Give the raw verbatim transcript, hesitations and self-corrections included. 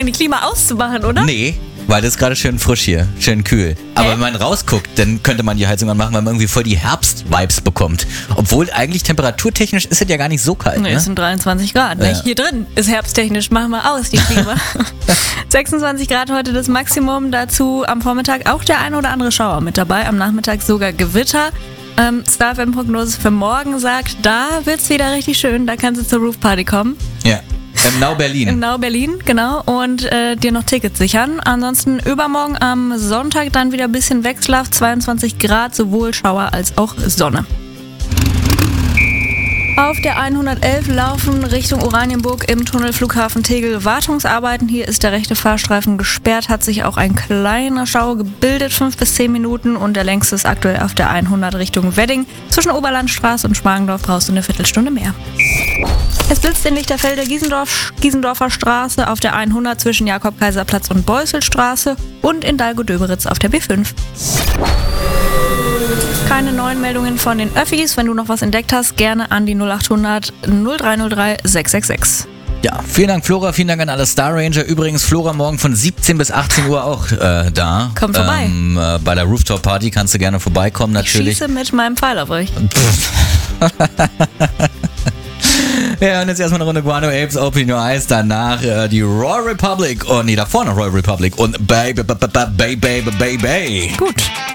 die Klima auszumachen, oder? Nee, weil das ist gerade schön frisch hier, schön kühl. Aber Hä? wenn man rausguckt, dann könnte man die Heizung anmachen, weil man irgendwie voll die Herbst-Vibes bekommt. Obwohl eigentlich temperaturtechnisch ist es ja gar nicht so kalt. Nee, Ne? es sind dreiundzwanzig Grad. Ne? Ja. Hier drin ist herbsttechnisch. Machen wir aus, die Klima. sechsundzwanzig Grad heute das Maximum. Dazu am Vormittag auch der ein oder andere Schauer mit dabei. Am Nachmittag sogar Gewitter. Ähm, Star F M-Prognose für morgen sagt, da wird's wieder richtig schön. Da kannst du zur Roof-Party kommen. Ja. Im Nau Berlin. Im Nau Berlin, genau. Und äh, dir noch Tickets sichern. Ansonsten übermorgen am Sonntag dann wieder ein bisschen wechselhaft. zweiundzwanzig Grad, sowohl Schauer als auch Sonne. Auf der hundertelf laufen Richtung Oranienburg im Tunnel Flughafen Tegel Wartungsarbeiten. Hier ist der rechte Fahrstreifen gesperrt, hat sich auch ein kleiner Stau gebildet, fünf bis zehn Minuten. Und der längste ist aktuell auf der hundert Richtung Wedding. Zwischen Oberlandstraße und Schmargendorf brauchst du eine Viertelstunde mehr. Es blitzt in Lichterfelde Giesendorf, Giesendorfer Straße auf der hundert zwischen Jakob-Kaiser-Platz und Beuselstraße und in Dalgo-Döberitz auf der B fünf. Keine neuen Meldungen von den Öffis. Wenn du noch was entdeckt hast, gerne an die null achthundert null drei null drei sechs sechs sechs. Ja, vielen Dank Flora, vielen Dank an alle Star Ranger. Übrigens Flora morgen von siebzehn bis achtzehn Uhr auch äh, da. Komm vorbei. Ähm, äh, bei der Rooftop Party kannst du gerne vorbeikommen natürlich. Ich schieße mit meinem Pfeil auf euch. Wir hören jetzt erstmal eine Runde Guano Apes, Open Your Eyes, danach äh, die Royal Republic, oh nee, davor noch Royal Republic und Baby, Baby, Baby, Baby. Gut.